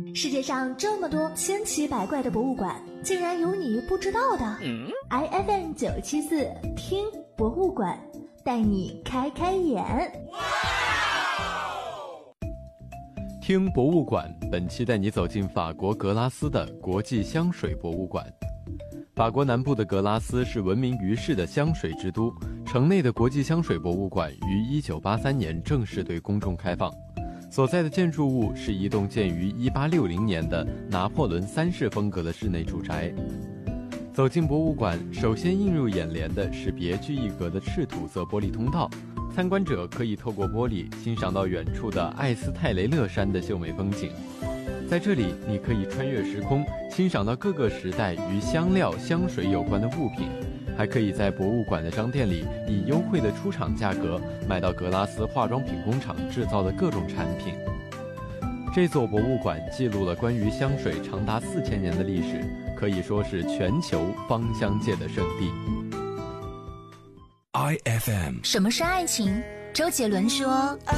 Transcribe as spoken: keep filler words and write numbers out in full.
世界上这么多千奇百怪的博物馆，竟然有你不知道的。嗯、I F M 九七四听博物馆，带你开开眼。 听博物馆，本期带你走进法国格拉斯的国际香水博物馆。法国南部的格拉斯是闻名于世的香水之都，城内的国际香水博物馆于一九八三年正式对公众开放。所在的建筑物是一栋建于一八六零年的拿破仑三世风格的室内住宅。走进博物馆，首先映入眼帘的是别具一格的赤土色玻璃通道，参观者可以透过玻璃欣赏到远处的艾斯泰雷勒山的秀美风景。在这里，你可以穿越时空，欣赏到各个时代与香料、香水有关的物品，还可以在博物馆的商店里以优惠的出厂价格买到格拉斯化妆品工厂制造的各种产品。这座博物馆记录了关于香水长达四千年的历史，可以说是全球芳香界的圣地。 I F M。 什么是爱情？周杰伦说